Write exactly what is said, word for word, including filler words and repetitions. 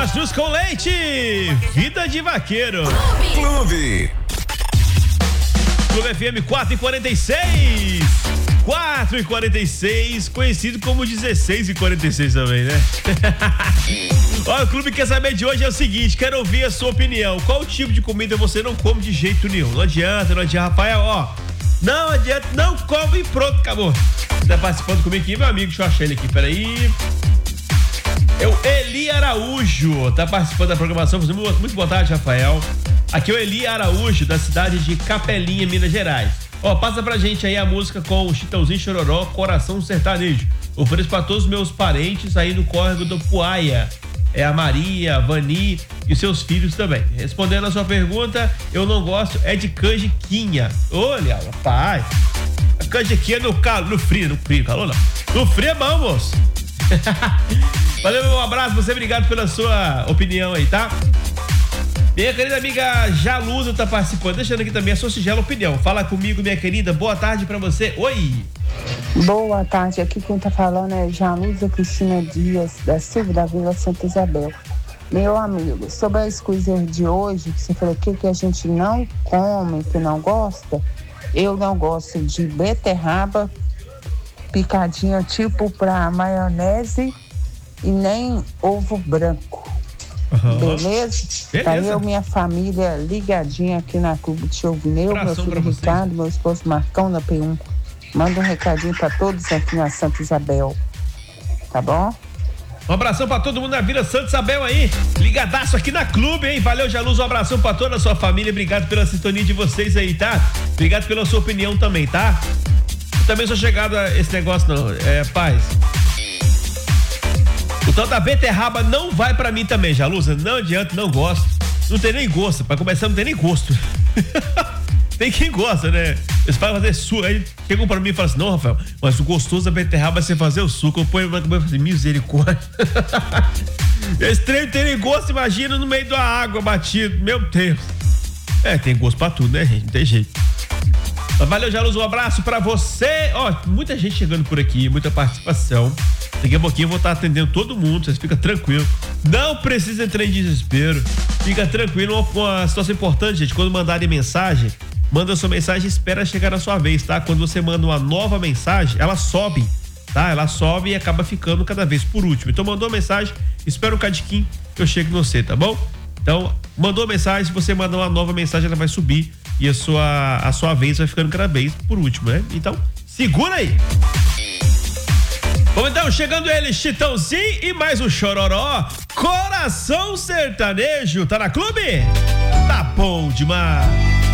Mastruz com leite, vida de vaqueiro. Clube. Clube F M quatro e quarenta e seis. quatro e quarenta e seis, conhecido como dezesseis e quarenta e seis também, né? Olha, o clube quer saber de hoje é o seguinte, quero ouvir a sua opinião. Qual tipo de comida você não come de jeito nenhum? Não adianta, não adianta, Rafael, ó. Não adianta, não come e pronto, acabou. Tá participando comigo aqui, meu amigo, deixa eu achar ele aqui, peraí. É o Eli Araújo, tá participando da programação. Muito boa tarde, Rafael. Aqui é o Eli Araújo, da cidade de Capelinha, Minas Gerais. Ó, passa pra gente aí a música com o Chitãozinho Chororó, Coração Sertanejo. Ofereço pra todos os meus parentes aí no córrego do Puaia. É a Maria, a Vani e os seus filhos também. Respondendo a sua pergunta, eu não gosto é de canjiquinha. Olha, rapaz. A canjiquinha no calor, no frio, no frio, calor não. No frio é bom, moço. Valeu, meu abraço, você, obrigado pela sua opinião aí, tá? Minha querida amiga Jalusa tá participando, deixando aqui também a sua singela opinião. Fala comigo, minha querida, boa tarde pra você. Oi! Boa tarde, aqui quem tá falando é Jalusa Cristina Dias, da Silva da Vila Santa Isabel. Meu amigo, sobre a squeezer de hoje, que você falou que, que a gente não come, que não gosta, eu não gosto de beterraba picadinha tipo pra maionese e nem ovo branco. Uhum. Beleza? Beleza? Tá eu, minha família ligadinha aqui na Clube de Chovineu, meu filho Ricardo, meu esposo Marcão na P um. Manda um recadinho pra todos aqui na Santa Isabel. Tá bom? Um abração pra todo mundo na Vila Santa Isabel aí, ligadaço aqui na Clube, hein? Valeu, Jaluz, um abração pra toda a sua família, obrigado pela sintonia de vocês aí, tá? Obrigado pela sua opinião também, tá? Eu também sou chegado a esse negócio, não, é, paz. O tal da beterraba não vai pra mim também, Jalusa, não adianta, não gosto. Não tem nem gosto, pra começar não tem nem gosto. Tem quem gosta, né? Eles falam fazer suco, aí chegam pra mim e falam assim, não, Rafael, mas o gostoso da beterraba é você fazer o suco. Eu ponho pra comer e falo assim, misericórdia. Esse trem tem nem gosto, imagina, no meio da água batido, meu Deus. É, tem gosto pra tudo, né, gente? Não tem jeito. Valeu, Jaluz, um abraço pra você. Ó, muita gente chegando por aqui, muita participação. Daqui a pouquinho eu vou estar atendendo todo mundo, vocês ficam tranquilos. Não precisa entrar em desespero. Fica tranquilo, uma, uma situação importante, gente, quando mandarem mensagem, manda a sua mensagem e espera chegar a sua vez, tá? Quando você manda uma nova mensagem, ela sobe, tá? Ela sobe e acaba ficando cada vez por último. Então mandou a mensagem, espera um cadiquinho que eu chego no você, tá bom? Então, mandou a mensagem, se você mandar uma nova mensagem, ela vai subir e a sua, a sua vez vai ficando cada vez por último, né? Então, segura aí! Vamos então, chegando ele, Chitãozinho e mais um Chororó, Coração Sertanejo, tá na Clube? Tá bom demais!